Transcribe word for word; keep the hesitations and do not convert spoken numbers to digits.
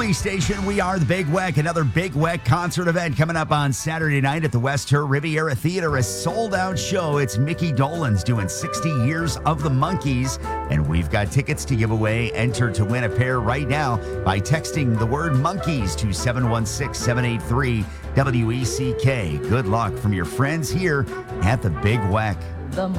Station. We are the Big Weck. Another Big Weck concert event coming up on Saturday night at the West Her Riviera Theater. A sold-out show. It's Mickey Dolenz doing sixty years of the Monkees, and we've got tickets to give away. Enter to win a pair right now by texting the word Monkees to seven one six, seven eight three, W E C K. Good luck from your friends here at the Big Weck. The